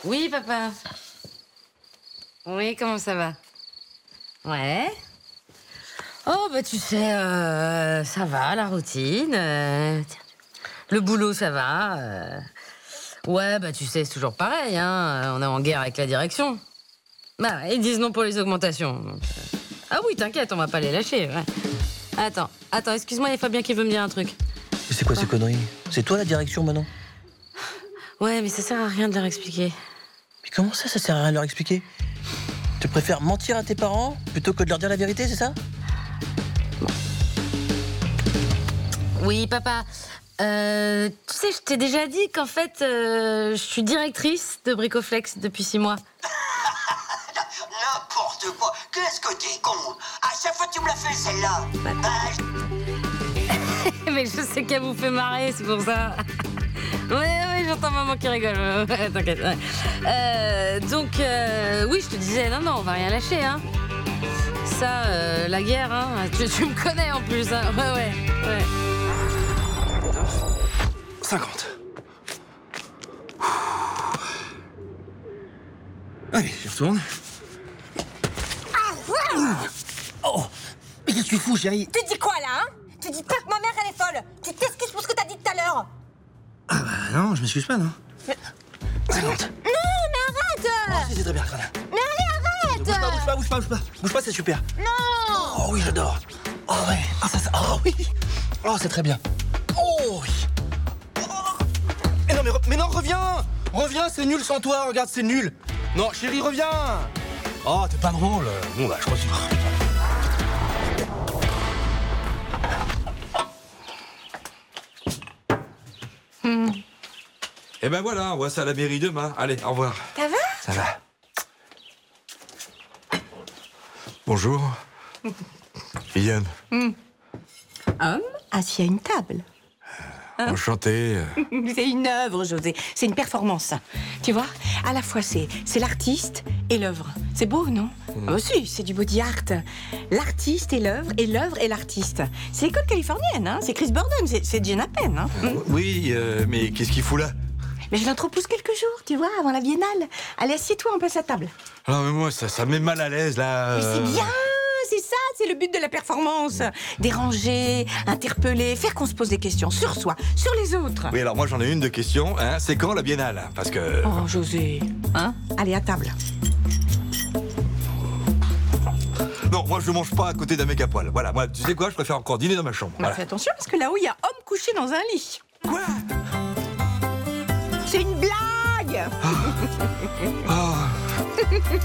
Oui, papa. Oui, comment ça va? Ouais. Oh, bah tu sais, ça va, la routine. Tiens, le boulot, ça va. Ouais, bah tu sais, c'est toujours pareil, hein. On est en guerre avec la direction. Bah, ils disent non pour les augmentations. Donc, Ah oui, t'inquiète, on va pas les lâcher. Ouais. Attends, excuse-moi, il y a Fabien qui veut me dire un truc. Mais c'est quoi ces conneries? C'est toi la direction maintenant? Ouais, mais ça sert à rien de leur expliquer. Mais comment ça sert à rien de leur expliquer? Tu préfères mentir à tes parents plutôt que de leur dire la vérité, c'est ça? Oui, papa. Tu sais, je t'ai déjà dit qu'en fait, je suis directrice de Bricoflex depuis 6 mois. N'importe quoi. Qu'est-ce que t'es con? À chaque fois, tu me la fais, celle-là. Mais je sais qu'elle vous fait marrer, c'est pour ça. Ouais, j'entends maman qui rigole. Ouais, t'inquiète. Ouais. Donc, oui, je te disais, non, on va rien lâcher, hein. Ça, la guerre, hein. Tu me connais en plus, hein. Ouais. 50. Allez, j'y retourne. Oh, mais qu'est-ce que tu fous, chérie? Tu dis quoi, là, hein? Tu dis pas que ma mère, elle est folle. Tu t'excuses pour ce que t'as dit tout à l'heure. Ah bah non, je m'excuse pas, non. 50. Non, mais arrête. Si, c'est très bien, très bien. Mais allez, arrête. Bouge pas, c'est super. Non. Oh oui, j'adore. Oh ouais, oh oui. Oh, c'est très bien. Oh oui. Oh. Mais non, reviens, c'est nul sans toi, regarde, c'est nul. Non, chérie, reviens. Oh, t'es pas drôle. Bon, bah, je crois que... Et ben voilà, on voit ça à la mairie demain. Allez, au revoir. Ça va? Ça va. Bonjour. Yann. Homme assis à une table. Enchanté. C'est une œuvre, José. C'est une performance. Tu vois, à la fois c'est l'artiste et l'œuvre. C'est beau, non? Ah, si, c'est du body art. L'artiste et l'œuvre et l'artiste. C'est l'école californienne, hein? C'est Chris Borden, c'est Jane Appen, hein? Oui, mais qu'est-ce qu'il fout là? Mais je l'entrepousse quelques jours, tu vois, avant la biennale. Allez, assieds-toi, on passe à table. Non, mais moi, ça me met mal à l'aise, là. Mais c'est bien, c'est ça, c'est le but de la performance. Déranger, interpeller, faire qu'on se pose des questions sur soi, sur les autres. Oui, alors moi, j'en ai une de questions. Hein. C'est quand la biennale? Parce que... Oh, José, hein? Allez, à table. Non, moi, je mange pas à côté d'un mec à poil. Voilà, moi, tu sais quoi? Je préfère encore dîner dans ma chambre. Bah, Voilà. fais attention, parce que là-haut, il y a homme couché dans un lit. Quoi? C'est une blague. Ah.